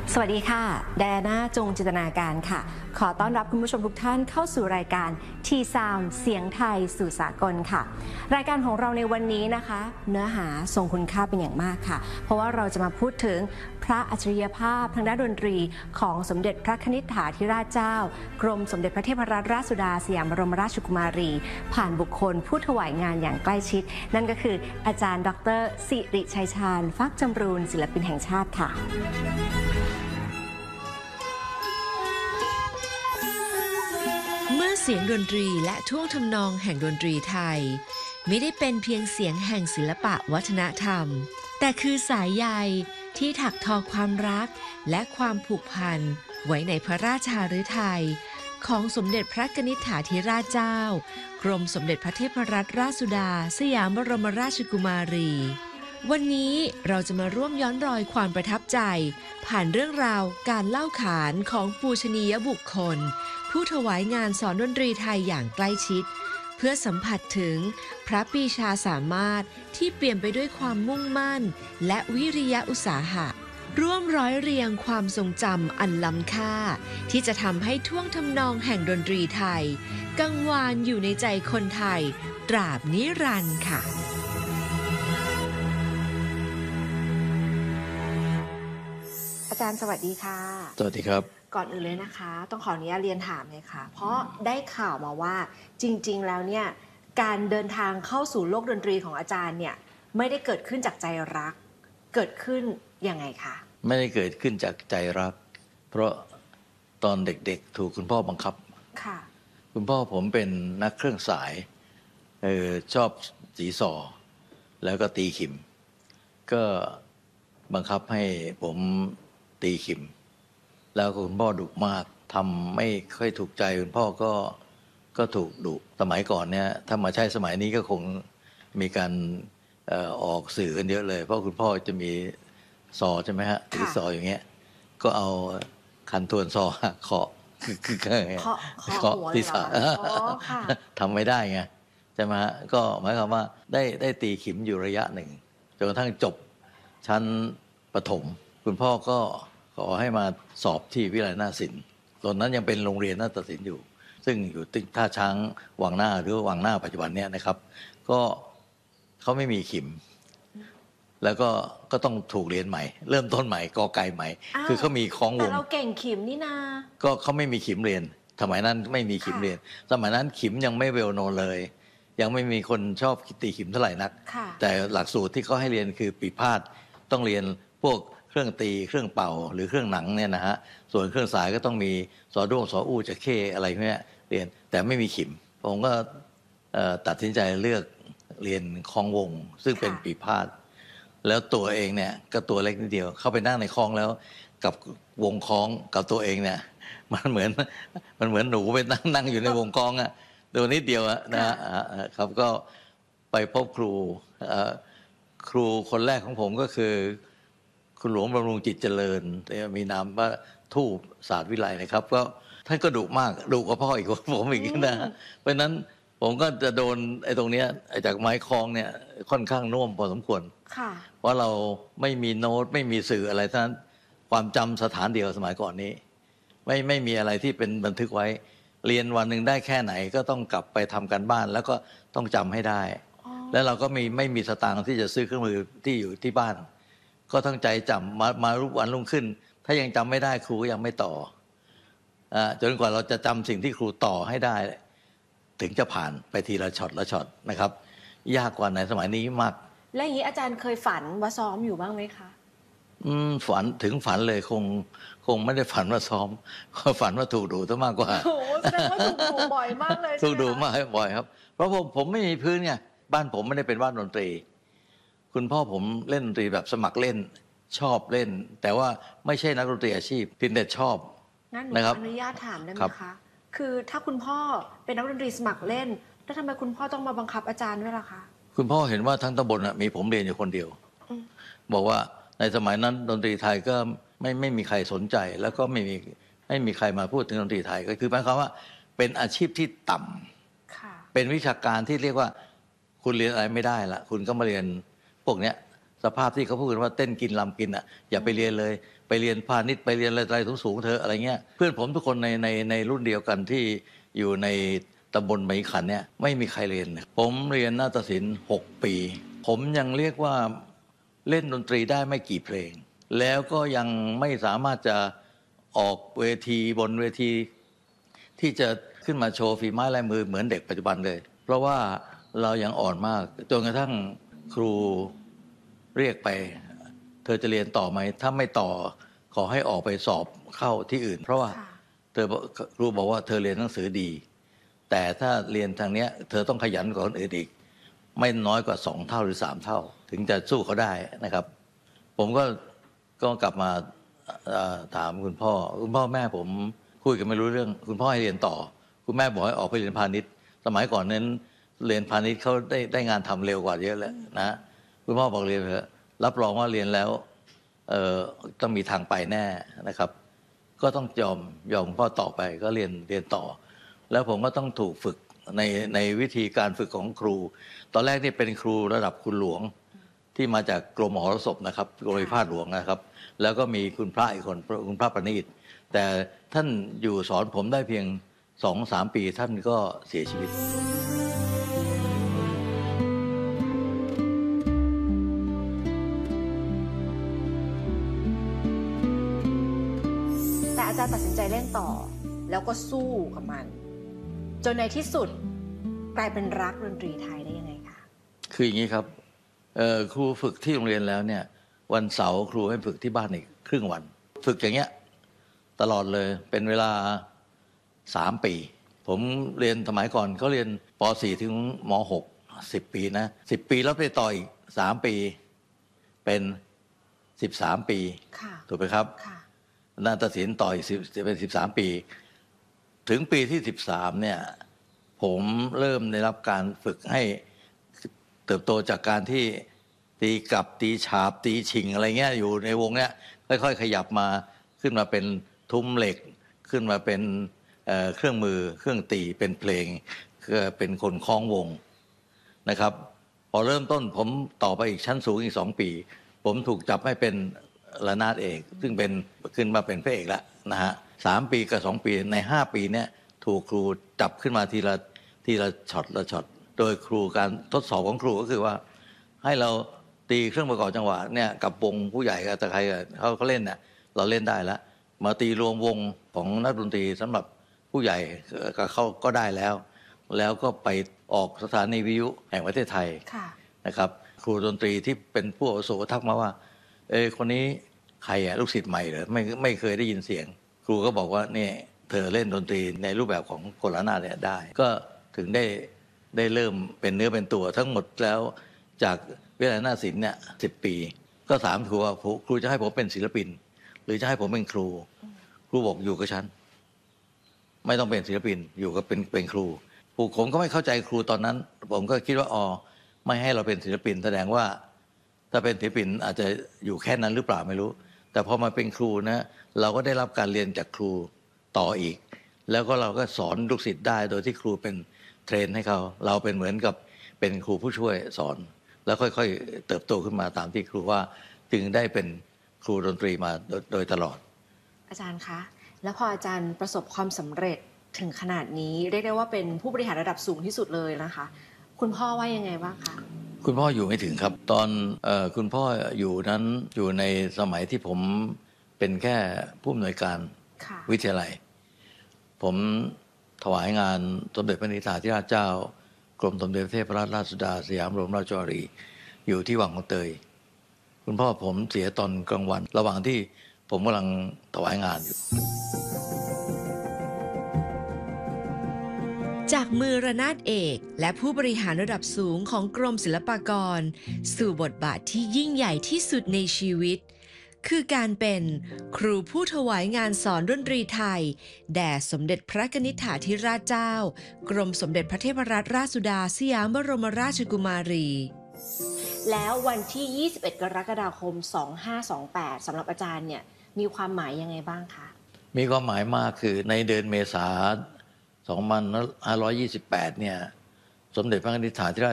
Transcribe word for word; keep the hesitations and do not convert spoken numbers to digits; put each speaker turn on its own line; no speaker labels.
สวัสดีค่ะแดน่าจงจินตนาการค่ะขอต้อนรับคุณผู้ชมทุกท่านเข้าสู่รายการ T-Sound เสียงไทยสู่สากลค่ะรายการของเราในวันนี้นะคะเนื้อหาทรงคุณค่าเป็นอย่างมากค่ะเพราะว่าเราจะมาพูดถึงพระอัจฉริยภาพทางด้านดนตรีของสมเด็จพระคณิษฐาธิราชเจ้ากรมสมเด็จพระเทพรัตนราชสุดาสยามบรมราชกุมารีผ่านบุคคลผู้ถวายงานอย่างใกล้ชิดนั่นก็คืออาจารย์ดร.สิริชัยชาญฟักจำรูนศิลปินแห่งชาติค่ะ
เมื่อเสียงดนตรีและท่วงทำนองแห่งดนตรีไทยไม่ได้เป็นเพียงเสียงแห่งศิลปะวัฒนธรรมแต่คือสายใยที่ถักทอความรักและความผูกพันไว้ในพระราชาฤทัยของสมเด็จพระกนิษฐาธิราชเจ้ากรมสมเด็จพระเทพรัตนราชสุดาสยามบรมราชกุมารีวันนี้เราจะมาร่วมย้อนรอยความประทับใจผ่านเรื่องราวการเล่าขานของปูชนียบุคคลผู้ถวายงานสอนดนตรีไทยอย่างใกล้ชิดเพื่อสัมผัสถึงพระปรีชาสามารถที่เปลี่ยนไปด้วยความมุ่งมั่นและวิริยะอุตสาหะร่วมร้อยเรียงความทรงจำอันล้ำค่าที่จะทำให้ท่วงทำนองแห่งดนตรีไทยกังวานอยู่ในใจคนไทยตราบนิรันดร์ค่ะ
อาจารย์สวัสดีค่ะ
สวัสดีครับ
ก่อนอื่นเลยนะคะต้องขออนุญาตเรียนถามเลยค่ะเพราะได้ข่าวมาว่าจริงๆแล้วเนี่ยการเดินทางเข้าสู่โลกดนตรีของอาจารย์เนี่ยไม่ได้เกิดขึ้นจากใจรักเกิดขึ้นยังไงคะ
ไม่ได้เกิดขึ้นจากใจรักเพราะตอนเด็กๆถูกคุณพ่อบังคับ
ค่ะ
คุณพ่อผมเป็นนักเครื่องสายเออชอบสีสอแล้วก็ตีขิมก็บังคับให้ผมตีขิมแล้วคุณพ่อดุมากทำไม่ค่อยถูกใจคุณพ่อก็ก็ถูกดุสมัยก่อนเนี่ยถ้ามาใช้สมัยนี้ก็คงมีการเอ่อออกสื่อกันเยอะเลยเพราะคุณพ่อจะมีซอใช่ไหมฮะตีซออย่างเงี้ยก็เอาคันทวนซอเคาะคือ
เคาะเคาะ
ที่สาทำไม่ได้ไงใช่ไหมฮะก็หมายความว่าได้ได้ตีขิมอยู่ระยะหนึ่งจนกระทั่งจบชั้นประถมคุณพ่อก็ขอให้มาสอบที่วิทยาลัยนาฏศิลป์ตอนนั้นยังเป็นโรงเรียนนาฏศิลป์อยู่ซึ่งอยู่ที่ท่าช้างวังหน้าหรือวังหน้าปัจจุบันเนี้ยนะครับก็เขาไม่มีขิมแล้วก็ก็ต้องถูกเรียนใหม่เริ่มต้นใหม่กอไก่ใหม่คือเขามีคล้องวง
แต่เราเก่งขิมนี่นา
ก็เขาไม่มีขิมเรียนสมัยนั้นไม่มีขิมเรียนสมัยนั้นขิมยังไม่เวลโนเลยยังไม่มีคนชอบตีขิมเท่าไหร่นักแต่หลักสูตรที่เขาให้เรียนคือปีพาทต้องเรียนพวกเครื่องตีเครื่องเป่าหรือเครื่องหนังเนี่ยนะฮะส่วนเครื่องสายก็ต้องมีสอด้วงสออู้จะเข้อะไรพวกนี้เรียนแต่ไม่มีขิมผมก็ตัดสินใจเลือกเรียนคล้องวงซึ่งเป็นปีพาทแล้วตัวเองเนี่ยก็ตัวเล็กนิดเดียวเข้าไปนั่งในคล้องแล้วกับวงคล้องกับตัวเองเนี่ยมันเหมือนมันเหมือนหนูไปนั่งนั่งอยู่ในวงคล้องอะตัวนิดเดียวนะครับก็ไปพบครูครูคนแรกของผมก็คือคุณหลวงบำรุงจิตเจริญมีนามว่าทูปศาสตร์วิไลนะครับก็ท่านก็ดุมากดุกว่าพ่ออีกผมอีกนะเพราะนั้นผมก็จะโดนไอ้ตรงเนี้ยไอ้จากไม้คล้องเนี่ยค่อนข้างน่วมพอสมควรเพราะเราไม่มีโน้ตไม่มีสื่ออะไรทั้งนั้นความจำสถานเดียวสมัยก่อนนี้ไม่ไม่มีอะไรที่เป็นบันทึกไว้เรียนวันหนึ่งได้แค่ไหนก็ต้องกลับไปทำการบ้านแล้วก็ต้องจำให้ได้แล้วเราก็มีไม่มีสตางค์ที่จะซื้อเครื่องมือที่อยู่ที่บ้านก็ต้องใจจำมามารุกวันรุ่งขึ้นถ้ายังจำไม่ได้ครูก็ยังไม่ต่ออ่าจนกว่าเราจะจำสิ่งที่ครูต่อให้ได้ถึงจะผ่านไปทีละช็อตละช็อตนะครับยากกว่าในสมัยนี้มาก
และอย่างนี้อาจารย์เคยฝันว่าซ้อมอยู่บ้างไหมคะ
อืมฝันถึงฝันเลยคงคงไม่ได้ฝันว่าซ้อมก็ฝันว่าถูกดุซะมากกว่า
โอ้โหแสดงว่าถูกดุบ่อยมากเลย
ถูกดุมากบ่อยครับเพราะผมผมไม่มีพื้นไงบ้านผมไม่ได้เป็นบ้านดนตรีคุณพ่อผมเล่นดนตรีแบบสมัครเล่นชอบเล่นแต่ว่าไม่ใช่นักดนตรีอาชีพเพียงแต่ชอบ
งั้นหนูอนุญาตถามได้ไหมคะคือถ้าคุณพ่อเป็นนักดนตรีสมัครเล่นแล้วทำไมคุณพ่อต้องมาบังคับอาจารย์ด้วยล่ะคะ
คุณพ่อเห็นว่าทั้งตำบลมีผมเรียนอยู่คนเดียวบอกว่าในสมัยนั้นดนตรีไทยก็ไม่ไม่มีใครสนใจแล้วก็ไม่มีไม่มีใครมาพูดถึงดนตรีไทยก็คือหมายความว่าเป็นอาชีพที่ต่ำเป็นวิชาการที่เรียกว่าคุณเรียนอะไรไม่ได้ละคุณก็มาเรียนพวกเนี้ยสภาพที่เขาพูดกันว่าเต้นกินลำกินอ่ะอย่าไปเรียนเลยไปเรียนพาณิชย์ไปเรียนอะไรสูงๆเธออะไรเงี้ยเพื่อนผมทุกคนในในในรุ่นเดียวกันที่อยู่ในตำบลไหมขันเนี่ยไม่มีใครเรียนผมเรียนนาฏศิลป์หกปีผมยังเรียกว่าเล่นดนตรีได้ไม่กี่เพลงแล้วก็ยังไม่สามารถจะออกเวทีบนเวทีที่จะขึ้นมาโชว์ฝีไม้ลายมือเหมือนเด็กปัจจุบันเลยเพราะว่าเรายังอ่อนมากจนกระทั่งครูเรียกไปเธอจะเรียนต่อไหมถ้าไม่ต่อขอให้ออกไปสอบเข้าที่อื่นเพราะว่าเธอครูบอกว่าเธอเรียนหนังสือดีแต่ถ้าเรียนทางเนี้ยเธอต้องขยันกว่าคนอื่นอีกไม่น้อยกว่าสองเท่าหรือสามเท่าถึงจะสู้เขาได้นะครับผมก็ก็กลับมาถามคุณพ่อคุณพ่อแม่ผมคุยกันไม่รู้เรื่องคุณพ่อให้เรียนต่อคุณแม่บอกให้ออกไปเรียนพาณิชย์สมัยก่อนนั้นเรียนพาณิชย์เขาได้ได้งานทำเร็วกว่าเยอะแล้วนะคุณพ่อบอกเรียนเถอะรับรองว่าเรียนแล้วเอ่อต้องมีทางไปแน่นะครับก็ต้องยอมยอมพ่อต่อไปก็เรียนเรียนต่อแล้วผมก็ต้องถูกฝึกในในวิธีการฝึกของครูตอนแรกนี่เป็นครูระดับคุณหลวงที่มาจากกรมมหรสพนะครับกรมพิพาทหลวงนะครับแล้วก็มีคุณพระอีกคนคุณพระประณีตแต่ท่านอยู่สอนผมได้เพียงสองสามปีท่านก็เสียชีวิต
แต่อาจารย์ตัดสินใจเล่นต่อแล้วก็สู้กับมันจนในที่สุดกลายเป็นรักดนตรีไทยได้ยังไงคะ
คืออย่างนี้ครับครูฝึกที่โรงเรียนแล้วเนี่ยวันเสาร์ครูให้ฝึกที่บ้านอีกครึ่งวันฝึกอย่างเงี้ยตลอดเลยเป็นเวลาสามปีผมเรียนสมัยก่อนเขาเรียนป สี่ ถึงม หก สิบปีนะสิบปีแล้วไปต่ออีกสามปีเป็นสิบสามปีถูกไหมครับนาฏศิลป์ต่ออีกเป็นสิบสามปีถึงปีที่สิบสามเนี่ยผมเริ่มได้รับการฝึกให้เติบโตจากการที่ตีกลับตีฉาบตีฉิงอะไรเงี้ยอยู่ในวงเนี้ยค่อยๆขยับมาขึ้นมาเป็นทุ้มเหล็กขึ้นมาเป็น เอ่อ เครื่องมือเครื่องตีเป็นเพลงคือเป็นคนคล้องวงนะครับพอเริ่มต้นผมต่อไปอีกชั้นสูงอีกสองปีผมถูกจับให้เป็นระนาดเอกซึ่งเป็นขึ้นมาเป็นพระเอกแล้วนะฮะสามปีกับสองปีในห้าปีเนี้ยถูกครูจับขึ้นมาทีละทีละช็อตละช็อตโดยครูการทดสอบของครูก็คือว่าให้เราตีเครื่องประกอบจังหวะเนี่ยกับวงผู้ใหญ่กับตะใครเขาเขาเล่นเนี่ยเราเล่นได้แล้วมาตีรวมวงของนักดนตรีสำหรับผู้ใหญ่ก็เขาก็ได้แล้วแล้วก็ไปออกสถานีวิทยุแห่งประเทศไทยนะครับครูดนตรีที่เป็นผู้อาวุโสทักมาว่าเออคนนี้ใครอะลูกศิษย์ใหม่เหรอไม่ไม่เคยได้ยินเสียงครูก็บอกว่าเนี่ยเธอเล่นดนตรีในรูปแบบของกลระนาดเนี่ยได้ก็ถึงได้ได้เริ่มเป็นเนื้อเป็นตัวทั้งหมดแล้วจากวิทยาลัยนาฏศิลป์เนี่ยสิบปีก็ถามครูว่าครูจะให้ผมเป็นศิลปินหรือจะให้ผมเป็นครูครูบอกอยู่กับฉันไม่ต้องเป็นศิลปินอยู่กับเป็นเป็นครูผมก็ไม่เข้าใจครูตอนนั้นผมก็คิดว่าอ๋อไม่ให้เราเป็นศิลปินแสดงว่าถ้าเป็นศิลปินอาจจะอยู่แค่นั้นหรือเปล่าไม่รู้แต่พอมาเป็นครูนะเราก็ได้รับการเรียนจากครูต่ออีกแล้วก็เราก็สอนลูกศิษย์ได้โดยที่ครูเป็นเทรนให้เขาเราเป็นเหมือนกับเป็นครูผู้ช่วยสอนแล้วค่อยๆเติบโตขึ้นมาตามที่ครูว่าจึงได้เป็นครูดนตรีมาโดยตลอด
อาจารย์คะแล้วพออาจารย์ประสบความสำเร็จถึงขนาดนี้เรียกได้ว่าเป็นผู้บริหารระดับสูงที่สุดเลยนะคะคุณพ่อว่ายังไงบ้างคะ
คุณพ่ออยู่ไม่ถึงครับตอนเอ่อคุณพ่ออยู่นั้นอยู่ในสมัยที่ผมเป็นแค่ผู้อำนวยการวิทยาลัยผมถวายงานสมเด็จพระนิธิธิราชเจ้ากรมสมเด็จพระเทพรัตนราชสุดาสยามบรมราชวารีอยู่ที่วังของเตยคุณพ่อผมเสียตอนกลางวันระหว่างที่ผมกำลังถวายงานอยู่
จากมือระนาดเอกและผู้บริหารระดับสูงของกรมศิลปากรสู่บทบาทที่ยิ่งใหญ่ที่สุดในชีวิตคือการเป็นครูผู้ถวายงานสอนดนตรีไทยแด่สมเด็จพระนิธิธิราชเจ้ากรมสมเด็จพระเทพรัตนราชสุดาสยามบรมราชกุมารี
แล้ววันที่ยี่สิบเอ็ดกรกฎาคมสองห้าสองแปดสำหรับอาจารย์เนี่ยมีความหมายยังไงบ้างคะ
มีความหมายมากคือในเดือนเมษาสองพันห้าร้อยยี่สิบแปดเนี่ยสมเด็จพระนิธิธิราช